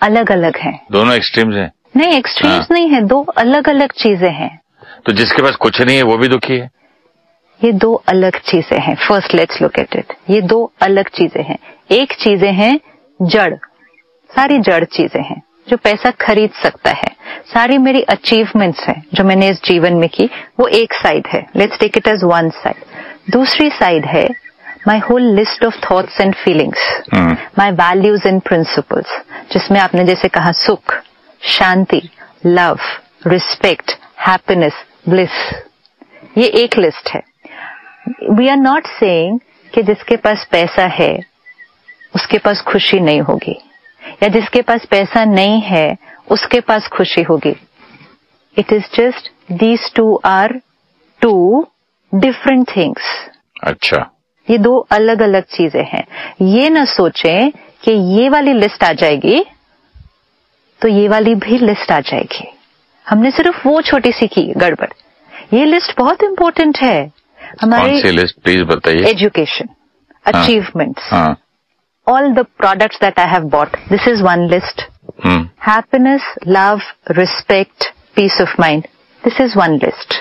अलग अलग हैं। दोनों एक्सट्रीम्स हैं? नहीं, एक्सट्रीम्स नहीं है, दो अलग अलग चीजें हैं। तो जिसके पास कुछ नहीं है वो भी दुखी है? ये दो अलग चीजें हैं। First let's look at it. ये दो अलग चीजें हैं। एक चीजें हैं जड़, सारी जड़ चीजें हैं जो पैसा खरीद सकता है। सारी मेरी अचीवमेंट्स हैं जो मैंने इस जीवन में की, वो एक साइड है। Let's take it as one side. दूसरी साइड है my whole list of thoughts and feelings, my values and principles, जिसमें आपने जैसे कहा सुख, शांति, लव, रिस्पेक्ट, हैप्पीनेस, ब्लिस, ये एक लिस्ट है। वी आर नॉट सेइंग कि जिसके पास पैसा है उसके पास खुशी नहीं होगी, या जिसके पास पैसा नहीं है उसके पास खुशी होगी। It is just these two are to different things. अच्छा, ये दो अलग अलग चीजें हैं। ये न सोचें कि ये वाली लिस्ट आ जाएगी तो ये वाली भी लिस्ट आ जाएगी। हमने सिर्फ वो छोटी सी की गड़बड़। ये लिस्ट बहुत इंपॉर्टेंट है हमारी। कौन सी लिस्ट प्लीज बताइए? Education, achievements, all the products that I have bought. This is one list. Happiness, love, respect, peace of mind. This is one list.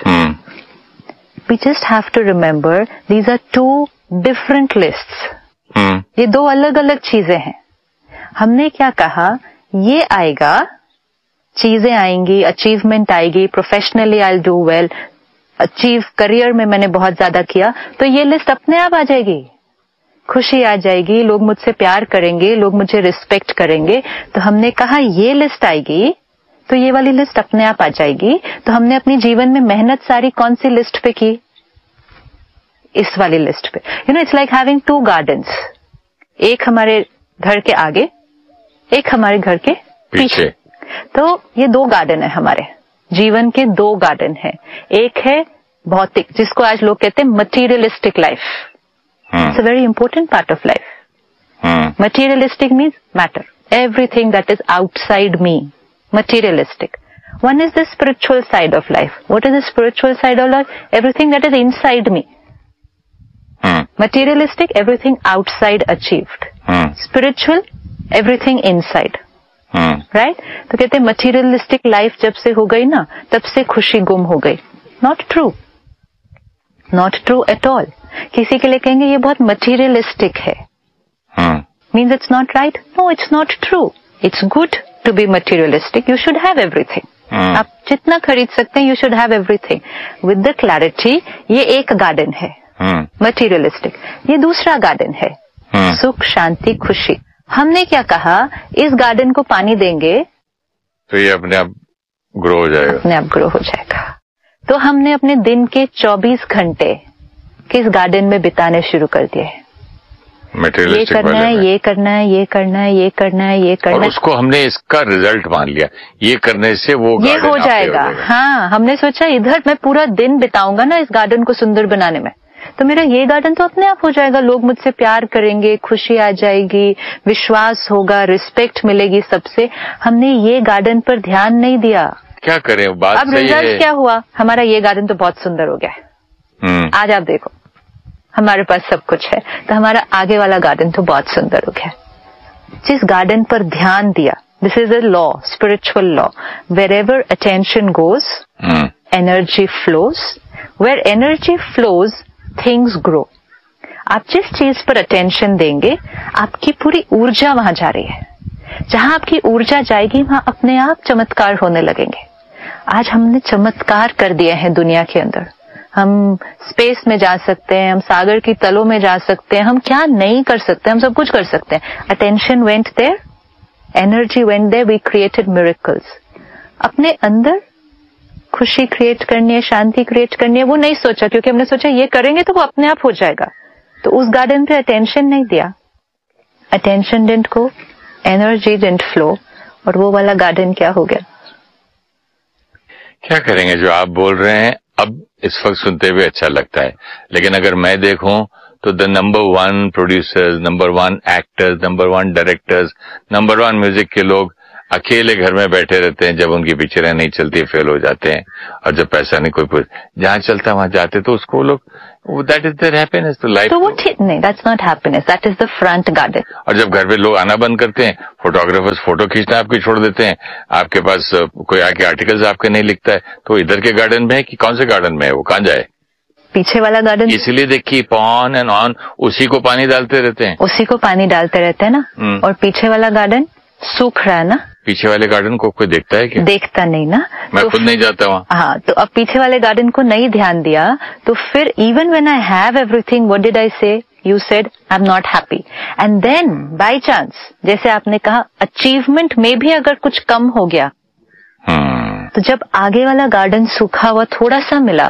We just have to remember these are two different lists. ये दो अलग अलग चीजें हैं। हमने क्या कहा, ये आएगा, चीजें आएंगी, अचीवमेंट आएगी, professionally I will do well, achieve career में मैंने बहुत ज्यादा किया, तो ये लिस्ट अपने आप आ जाएगी। खुशी आ जाएगी, लोग मुझसे प्यार करेंगे, लोग मुझे रिस्पेक्ट करेंगे। तो हमने कहा ये लिस्ट आएगी तो ये वाली लिस्ट अपने आप आ जाएगी। तो हमने अपनी जीवन में मेहनत सारी कौन सी लिस्ट पे की? इस वाली लिस्ट पे। You know, it's like having to gardens, एक हमारे घर के आगे, एक हमारे घर के पीछे। तो ये दो गार्डन है, हमारे जीवन के दो गार्डन है। एक है भौतिक, जिसको आज लोग कहते हैं materialistic life. It's a very important part of life. Materialistic means matter. Everything that is outside me. Materialistic. One is the spiritual side of life. What is the spiritual side of life? Everything that is inside me. Materialistic, everything outside achieved. Spiritual, everything inside. Right? तो कहते हैं materialistic life जब से हो गई ना, तब से खुशी गुम हो गई. Not true. Not true at all. किसी के लिए कहेंगे ये बहुत मटीरियलिस्टिक है, means it's not right. No, it's not true. It's good to be materialistic. You should have everything. आप जितना खरीद सकते हैं, you should have everything with the clarity. ये एक गार्डन है मटीरियलिस्टिक। ये दूसरा गार्डन है सुख, शांति, खुशी। हमने क्या कहा, इस गार्डन को पानी देंगे तो ये अपने आप ग्रो हो जाएगा, अपने आप ग्रो हो जाएगा। तो हमने अपने दिन के 24 घंटे किस गार्डन में बिताने शुरू कर दिए। ये करना है, ये करना है, ये करना है, ये करना है, ये करना है, और उसको हमने इसका रिजल्ट मान लिया, ये करने से वो ये हो जाएगा। हाँ, हमने सोचा इधर मैं पूरा दिन बिताऊंगा ना इस गार्डन को सुंदर बनाने में, तो मेरा ये गार्डन तो अपने आप हो जाएगा। लोग मुझसे प्यार करेंगे, खुशी आ जाएगी, विश्वास होगा, रिस्पेक्ट मिलेगी सबसे। हमने ये गार्डन पर ध्यान नहीं दिया। क्या करें, बात अब रिजल्ट क्या हुआ, हमारा ये गार्डन तो बहुत सुंदर हो गया। आज आप देखो हमारे पास सब कुछ है, तो हमारा आगे वाला गार्डन तो बहुत सुंदर हो गया। जिस गार्डन पर ध्यान दिया, this is a law, spiritual law, where ever attention goes energy flows, where energy flows things grow. आप जिस चीज पर अटेंशन देंगे, आपकी पूरी ऊर्जा वहां जा रही है। जहां आपकी ऊर्जा जाएगी, वहां अपने आप चमत्कार होने लगेंगे। आज हमने चमत्कार कर दिए हैं दुनिया के अंदर। हम स्पेस में जा सकते हैं, हम सागर की तलों में जा सकते हैं, हम क्या नहीं कर सकते, हम सब कुछ कर सकते हैं। Attention went there, energy went there, we created miracles. अपने अंदर खुशी क्रिएट करनी है, शांति क्रिएट करनी है, वो नहीं सोचा, क्योंकि हमने सोचा ये करेंगे तो वो अपने आप हो जाएगा। तो उस गार्डन पे अटेंशन नहीं दिया, attention didn't go, energy didn't flow, और वो वाला गार्डन क्या हो गया। क्या करेंगे, जो आप बोल रहे हैं अब इस वक्त सुनते हुए अच्छा लगता है, लेकिन अगर मैं देखूं तो the number 1 producers, number 1 actors, number 1 directors, number 1 music के लोग अकेले घर में बैठे रहते हैं, जब उनकी पिक्चरें नहीं चलती फेल हो जाते हैं, और जब पैसा नहीं कोई जहाँ चलता है वहां जाते, तो उसको लोग दैट इज देयर हैप्पीनेस। तो लाइफ, तो वो ठीक नहीं, that's not happiness, that is the front garden. और जब घर पे लोग आना बंद करते हैं, फोटोग्राफर्स फोटो खींचना आपकी छोड़ देते हैं, आपके पास कोई आके आर्टिकल्स आपके नहीं लिखता है, तो इधर के गार्डन में है कि कौन से गार्डन में है, वो कहाँ जाए? पीछे वाला गार्डन। इसलिए देखिए ऑन एंड ऑन उसी को पानी डालते रहते हैं, उसी को पानी डालते रहते हैं ना। और पीछे वाला गार्डन सूख रहा है ना। पीछे वाले गार्डन को कोई देखता है क्या? देखता नहीं ना। मैं खुद नहीं जाता वहाँ। हाँ, तो अब पीछे वाले गार्डन को नहीं ध्यान दिया, तो फिर even when I have everything, what did I से? You said I am not happy. And then by chance, जैसे आपने कहा, अचीवमेंट में भी अगर कुछ कम हो गया, तो जब आगे वाला गार्डन सूखा हुआ थोड़ा सा मिला,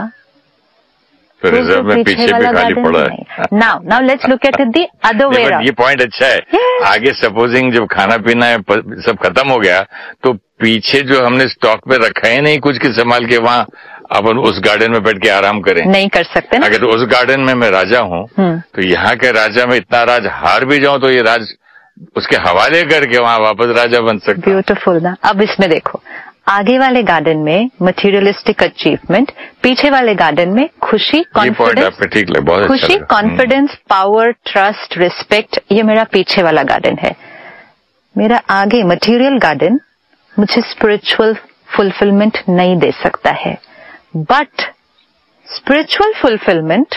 तो रिजर्व में पीछे भी खाली पड़ा है। Now let's look at it the other way around. ये पॉइंट अच्छा है। yes. आगे सपोजिंग जब खाना पीना है सब खत्म हो गया, तो पीछे जो हमने स्टॉक में रखा है नहीं कुछ की संभाल के, वहाँ अपन उस गार्डन में बैठ के आराम करें, नहीं कर सकते ना। अगर उस गार्डन में मैं राजा हूँ, तो यहाँ के राजा में इतना राज हार भी जाऊं, तो ये राज उसके हवाले करके वहाँ वापस राजा बन सकता। ब्यूटीफुल ना। अब इसमें देखो, आगे वाले गार्डन में मटेरियलिस्टिक अचीवमेंट, पीछे वाले गार्डन में खुशी, कॉन्फिडेंस, खुशी, कॉन्फिडेंस, पावर, ट्रस्ट, रिस्पेक्ट, ये मेरा पीछे वाला गार्डन है। मेरा आगे मटेरियल गार्डन मुझे स्पिरिचुअल फुलफिलमेंट नहीं दे सकता है, बट स्पिरिचुअल फुलफिलमेंट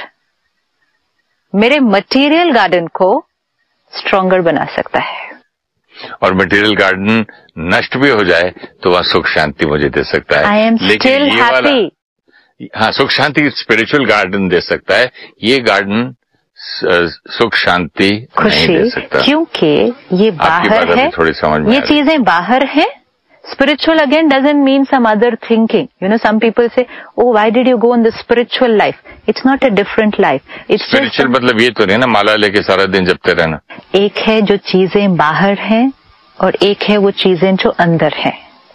मेरे मटेरियल गार्डन को स्ट्रॉन्गर बना सकता है। और मटेरियल गार्डन नष्ट भी हो जाए तो वहाँ सुख शांति मुझे दे सकता है। I am still happy. हाँ, सुख शांति स्पिरिचुअल गार्डन दे सकता है, ये गार्डन सुख शांति नहीं दे सकता, क्योंकि ये बाहर है। थोड़ी समझ में ये चीजें बाहर है। Spiritual again doesn't mean some other thinking. You know, some people say, "Oh, why did you go on the spiritual life?" It's not a different life. It's spiritual मतलब ये तो नहीं ना माला लेके सारा दिन जपते रहना। एक है जो चीजें बाहर हैं और एक है वो चीजें जो अंदर हैं।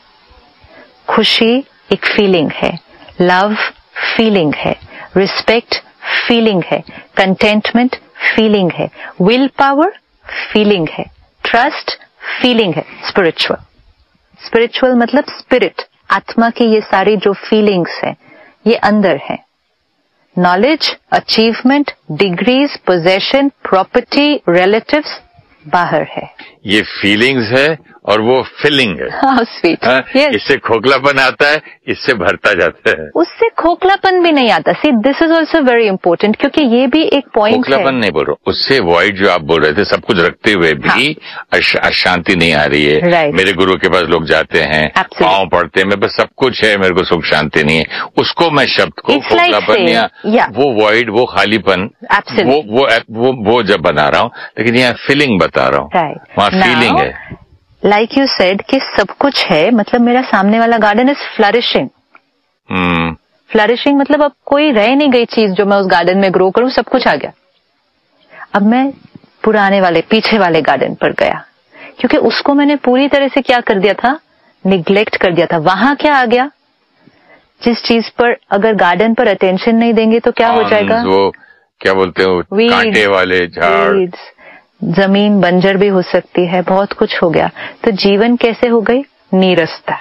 खुशी एक फीलिंग है, लव फीलिंग है, रिस्पेक्ट फीलिंग है, कंटेंटमेंट फीलिंग है, विल पावर फीलिंग है, ट्रस्ट फीलिंग है। स्पिरिचुअल मतलब स्पिरिट, आत्मा की ये सारी जो फीलिंग्स है ये अंदर है। Knowledge, achievement, degrees, possession, property, relatives बाहर है। ये फीलिंग्स है और वो फिलिंग है। हाँ, स्वीट। yes. इससे खोखलापन आता है, इससे भरता जाता है। उससे खोखलापन भी नहीं आता। सी, this is also very important, क्योंकि ये भी एक पॉइंट है। खोखलापन नहीं बोल रहा, उससे वॉइड जो आप बोल रहे थे, सब कुछ रखते हुए भी अशांति नहीं आ रही है। right. मेरे गुरु के पास लोग जाते हैं, पाँव पड़ते हैं, मेरे पास सब कुछ है, मेरे को सुख शांति नहीं है। उसको मैं शब्द को खोखलापन या वो वॉइड, वो खालीपन, वो जब बना रहा हूँ, लेकिन यहाँ फीलिंग बता रहा हूँ, वहाँ फीलिंग है। लाइक यू सेड कि सब कुछ है, मतलब मेरा सामने वाला गार्डन इज फ्लरिशिंग। फ्लरिशिंग मतलब अब कोई रह नहीं गई चीज जो मैं उस गार्डन में ग्रो करूं, सब कुछ आ गया। अब मैं पुराने वाले पीछे वाले गार्डन पर गया, क्योंकि उसको मैंने पूरी तरह से क्या कर दिया था, निग्लेक्ट कर दिया था। वहां क्या आ गया, जिस चीज पर अगर गार्डन पर अटेंशन नहीं देंगे तो क्या हो जाएगा, वो क्या बोलते हो, कांटे वाले झाड़, जमीन बंजर भी हो सकती है, बहुत कुछ हो गया। तो जीवन कैसे हो गई, नीरसता,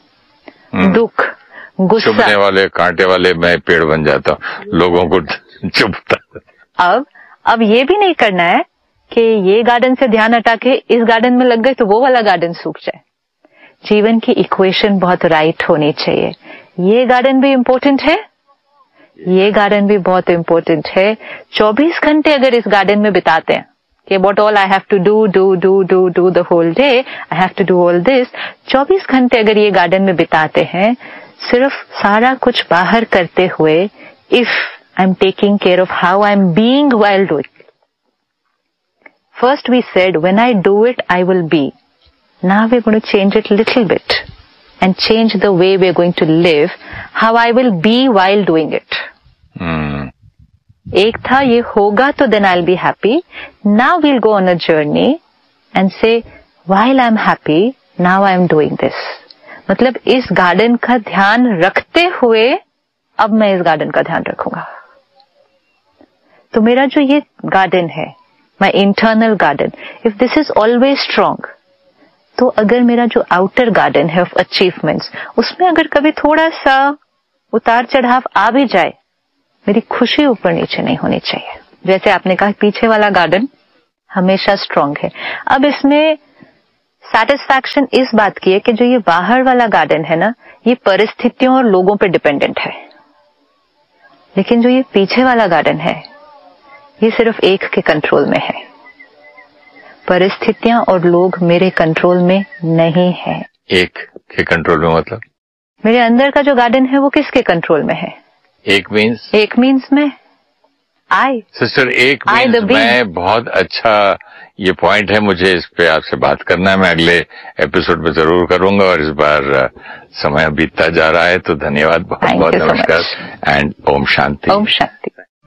दुख, गुस्सा। चुभने वाले कांटे वाले मैं पेड़ बन जाता हूँ, लोगों को चुभता। अब ये भी नहीं करना है कि ये गार्डन से ध्यान हटा के इस गार्डन में लग गए तो वो वाला गार्डन सूख जाए। जीवन की इक्वेशन बहुत राइट होनी चाहिए। ये गार्डन भी इम्पोर्टेंट है, ये गार्डन भी बहुत इम्पोर्टेंट है। 24 घंटे अगर इस गार्डन में बिताते हैं कि what all I have to do the whole day, I have to do all this, 24 घंटे अगर ये गार्डन में बिताते हैं, सिर्फ सारा कुछ बाहर करते हुए, if I'm taking care of how I'm being while doing. First we said, when I do it, I will be. Now we're going to change it a little bit and change the way we're going to live, how I will be while doing it. एक था ये होगा तो then I'll be happy. Now we'll go on a journey and say, while I'm happy, now I'm doing this. मतलब इस garden का ध्यान रखते हुए अब मैं इस गार्डन का ध्यान रखूंगा। तो मेरा जो ये गार्डन है, my internal garden, if this is always strong, तो अगर मेरा जो आउटर गार्डन है ऑफ अचीवमेंट्स, उसमें अगर कभी थोड़ा सा उतार चढ़ाव आ भी जाए, मेरी खुशी ऊपर नीचे नहीं होनी चाहिए। जैसे आपने कहा पीछे वाला गार्डन हमेशा स्ट्रांग है। अब इसमें सैटिस्फैक्शन इस बात की है कि जो ये बाहर वाला गार्डन है ना, ये परिस्थितियों और लोगों पे डिपेंडेंट है, लेकिन जो ये पीछे वाला गार्डन है ये सिर्फ एक के कंट्रोल में है। परिस्थितियां और लोग मेरे कंट्रोल में नहीं है। एक के कंट्रोल में मतलब मेरे अंदर का जो गार्डन है वो किसके कंट्रोल में है? एक मीन्स में आई सिस्टर, एक मीन्स मैं बहुत अच्छा ये पॉइंट है, मुझे इस पे आपसे बात करना है, मैं अगले एपिसोड में जरूर करूंगा। और इस बार समय बीतता जा रहा है, तो धन्यवाद, बहुत बहुत नमस्कार and Om Shanti. Om Shanti.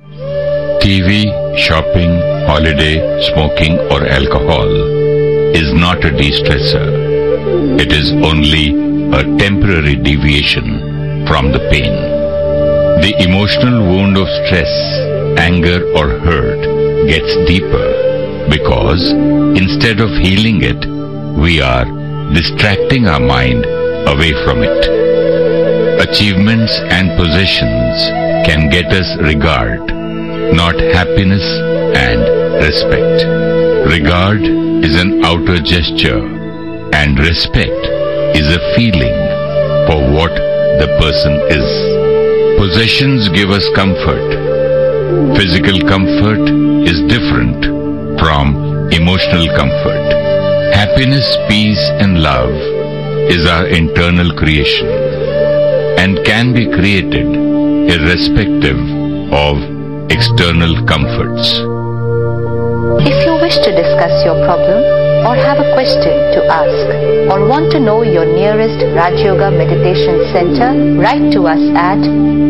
TV, shopping, holiday, smoking or alcohol is not a de-stressor. It is only a temporary deviation from the pain. The emotional wound of stress, anger or hurt gets deeper because instead of healing it, we are distracting our mind away from it. Achievements and possessions can get us regard, not happiness and respect. Regard is an outer gesture and respect is a feeling for what the person is. Possessions give us comfort. Physical comfort is different from emotional comfort. Happiness, peace and love is our internal creation and can be created irrespective of external comforts. If you wish to discuss your problem or have a question to ask or want to know your nearest Raj Yoga Meditation Center, write to us at